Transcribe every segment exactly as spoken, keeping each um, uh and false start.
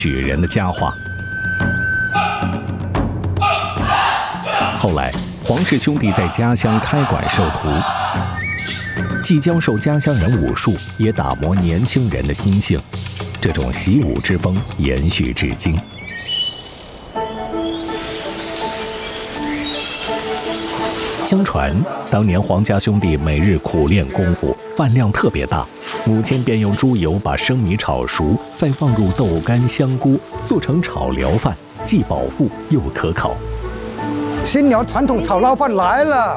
举人的佳话。后来，黄氏兄弟在家乡开馆授徒，既教授家乡人武术，也打磨年轻人的心性。这种习武之风延续至今。相传，当年黄家兄弟每日苦练功夫，饭量特别大，母亲便用猪油把生米炒熟，再放入豆干、香菇，做成炒寮饭，既饱腹又可口。 新寮传统炒捞饭来了。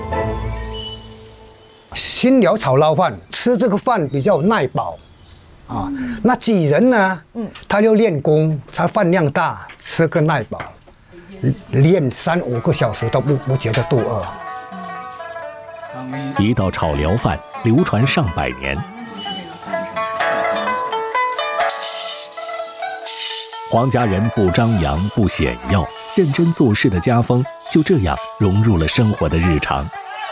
新寮炒捞饭，吃这个饭比较耐饱，啊，那几人呢？嗯，他就练功，他饭量大，吃个耐饱，练三五个小时都不不觉得肚饿。 一道炒寮饭流传上百年。黄家人不张扬不显耀，认真做事的家风就这样融入了生活的日常。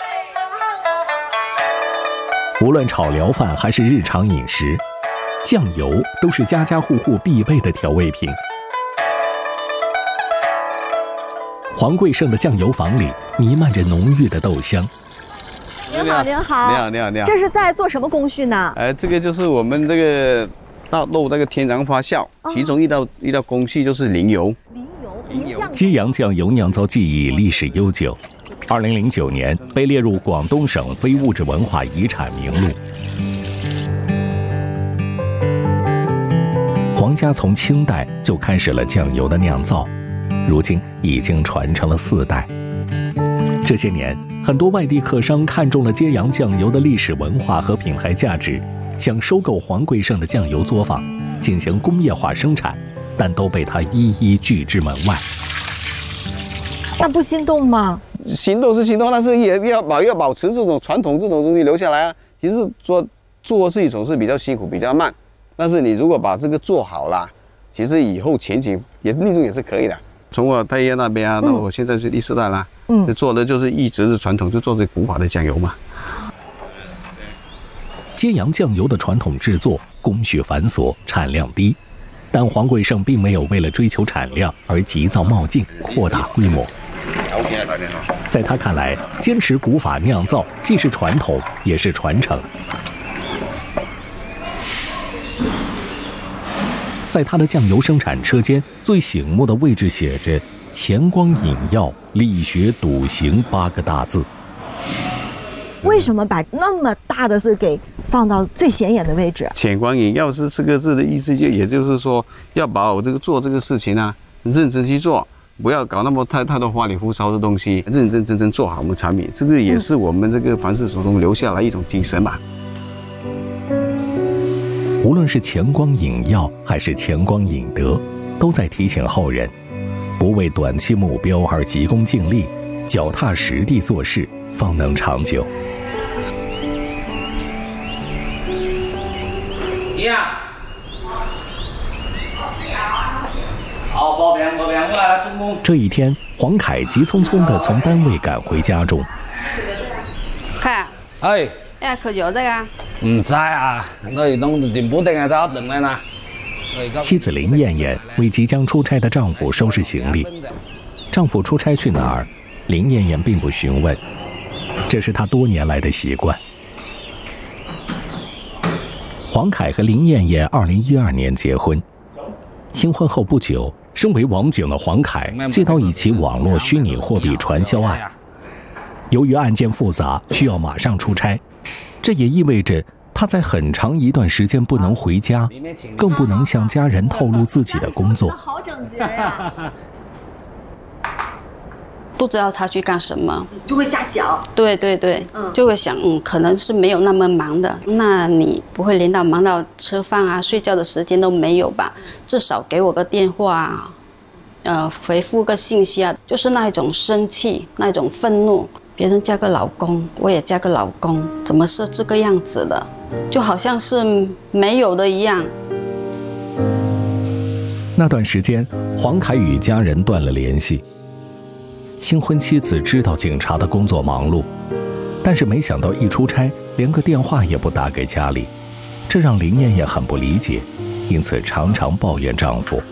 无论炒寮饭还是日常饮食，酱油都是家家户户必备的调味品。黄贵盛的酱油房里弥漫着浓郁的豆香。 您好，您好， 你好，你好，你好。 这是在做什么工序呢？ 哎，这个就是我们这个大豆那个天然发酵，哦、其中一道一道工序就是淋油。 淋油，淋油。 揭阳酱油酿造技艺历史悠久，二零零九年被列入广东省非物质文化遗产名录。黄家从清代就开始了酱油的酿造，如今已经传承了四代。这些年，很多外地客商看中了揭阳酱油的历史文化和品牌价值，想收购黄贵盛的酱油作坊，进行工业化生产，但都被他一一拒之门外。 那不心动吗？ 心动是心动，但是也要保要保持这种传统这种东西留下来啊。其实做做这种是比较辛苦，比较慢，但是你如果把这个做好了，其实以后前景也利润也是可以的。从我太爷那边啊，到我现在是第四代啦，嗯，做的就是一直是传统，就做这古法的酱油嘛。 揭阳酱油的传统制作工序繁琐，产量低，但黄贵盛并没有为了追求产量而急躁冒进，扩大规模。在他看来，坚持古法酿造既是传统，也是传承。在他的酱油生产车间最醒目的位置写着“乾光引药，力学笃行”八个大字。 为什么把那么大的字给放到最显眼的位置？ 乾光引药是四个字的意思，就也就是说，要把我这个做这个事情啊，认真去做，不要搞那么太太多花里胡哨的东西，认认真真做好我们产品。这个也是我们这个凡事手中留下来一种精神吧。 无论是乾光引药还是乾光引德，都在提醒后人，不为短期目标而急功近利，脚踏实地做事，方能长久。 呀，好，报名，报名，我来了，出工。 这一天，黄凯急匆匆地从单位赶回家中。 凯， 哎， 哎，去做这个？ 唔知啊，我哋弄就不定係走等嚟啦。 妻子林艳艳为即将出差的丈夫收拾行李。丈夫出差去哪儿，林艳艳并不询问，这是她多年来的习惯。黄凯和林艳艳二零一二年结婚，新婚后不久，身为网警的黄凯接到一起网络虚拟货币传销案。由于案件复杂，需要马上出差，这也意味着他在很长一段时间不能回家，更不能向家人透露自己的工作。 好整洁呀！ 不知道他去干什么， 就会瞎想。 对对对，嗯，就会想，嗯，可能是没有那么忙的。那你不会连到忙到吃饭啊、睡觉的时间都没有吧？至少给我个电话啊，呃，回复个信息啊，就是那一种生气，那一种愤怒。别人嫁个老公，我也嫁个老公，怎么是这个样子的？就好像是没有的一样。 那段时间，黄凯与家人断了联系。新婚妻子知道警察的工作忙碌，但是没想到一出差，连个电话也不打给家里，这让林艳艳很不理解。 因此常常抱怨丈夫